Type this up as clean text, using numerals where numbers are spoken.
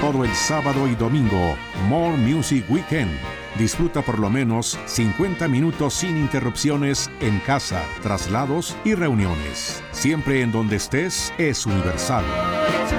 Todo el sábado y domingo, More Music Weekend. Disfruta por lo menos 50 minutos sin interrupciones en casa, traslados y reuniones. Siempre en donde estés es Universal.